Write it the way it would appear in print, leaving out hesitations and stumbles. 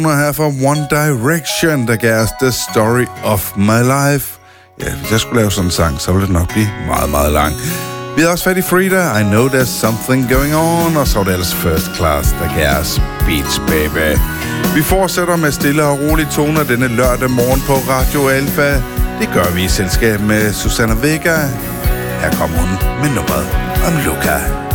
her fra One Direction, der gav os The Story of My Life. Ja, hvis jeg skulle lave sådan en sang, så ville det nok blive meget, meget lang. Vi har også fat i Frida, I Know There's Something Going On, og så var det ellers First Class, der gav os Beach Baby. Vi fortsætter med stille og rolige toner denne lørdag morgen på Radio Alfa. Det gør vi i selskab med Susanna Vega. Her kommer hun med nummeret om Luca.